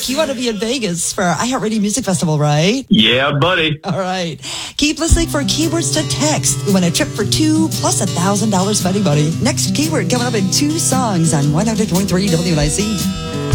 Nick, you want to be in Vegas for iHeartRadio Music Festival, right? Yeah, buddy. All right. Keep listening for keywords to text. You win a trip for two plus $1,000 funny money. Next keyword coming up in two songs on 100.3 WNIC.